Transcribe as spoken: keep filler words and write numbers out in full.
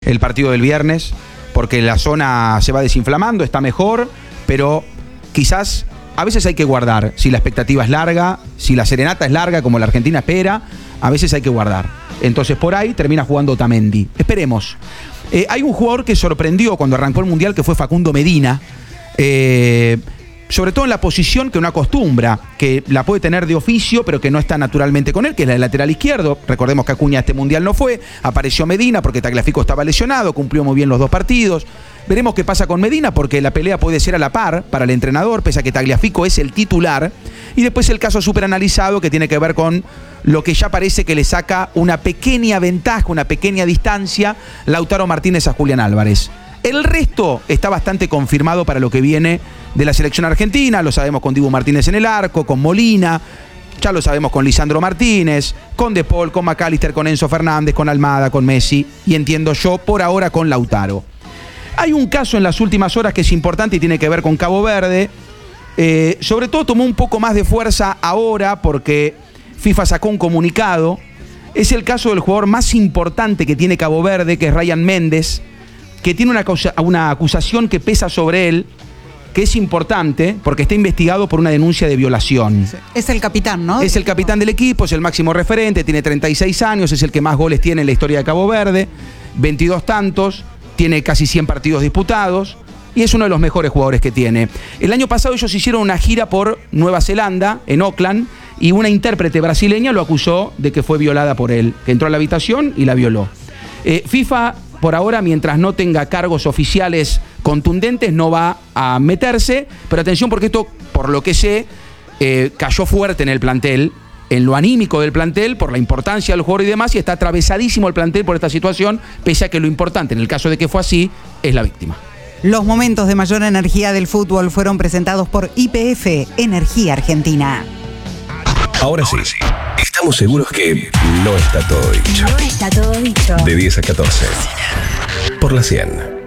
el partido del viernes, porque la zona se va desinflamando, está mejor, pero quizás a veces hay que guardar. Si la expectativa es larga, si la serenata es larga como la Argentina espera, a veces hay que guardar. Entonces por ahí termina jugando Otamendi. Esperemos. Eh, hay un jugador que sorprendió cuando arrancó el Mundial, que fue Facundo Medina. Eh, sobre todo en la posición que no acostumbra, que la puede tener de oficio, pero que no está naturalmente con él, que es la de lateral izquierdo. Recordemos que Acuña a este Mundial no fue, apareció Medina porque Tagliafico estaba lesionado, cumplió muy bien los dos partidos. Veremos qué pasa con Medina, porque la pelea puede ser a la par para el entrenador, pese a que Tagliafico es el titular. Y después el caso súper analizado, que tiene que ver con lo que ya parece que le saca una pequeña ventaja, una pequeña distancia, Lautaro Martínez a Julián Álvarez. El resto está bastante confirmado para lo que viene de la selección argentina. Lo sabemos con Dibu Martínez en el arco, con Molina, ya lo sabemos con Lisandro Martínez, con De Paul, con McAllister, con Enzo Fernández, con Almada, con Messi y entiendo yo por ahora con Lautaro. Hay un caso en las últimas horas que es importante y tiene que ver con Cabo Verde. Eh, sobre todo tomó un poco más de fuerza ahora porque FIFA sacó un comunicado. Es el caso del jugador más importante que tiene Cabo Verde, que es Ryan Méndez, que tiene una, acusa, una acusación que pesa sobre él, que es importante porque está investigado por una denuncia de violación. Es el capitán, ¿no? Es el capitán del equipo, es el máximo referente, tiene treinta y seis años, es el que más goles tiene en la historia de Cabo Verde, veintidós tantos, tiene casi cien partidos disputados y es uno de los mejores jugadores que tiene. El año pasado ellos hicieron una gira por Nueva Zelanda, en Auckland, y una intérprete brasileña lo acusó de que fue violada por él, que entró a la habitación y la violó. Eh, FIFA... Por ahora, mientras no tenga cargos oficiales contundentes, no va a meterse. Pero atención, porque esto, por lo que sé, eh, cayó fuerte en el plantel, en lo anímico del plantel, por la importancia del jugador y demás, y está atravesadísimo el plantel por esta situación, pese a que lo importante, en el caso de que fue así, es la víctima. Los momentos de mayor energía del fútbol fueron presentados por Y P F, Energía Argentina. Ahora sí, estamos seguros que no está todo dicho. No está todo dicho. De diez a catorce. Por la cien.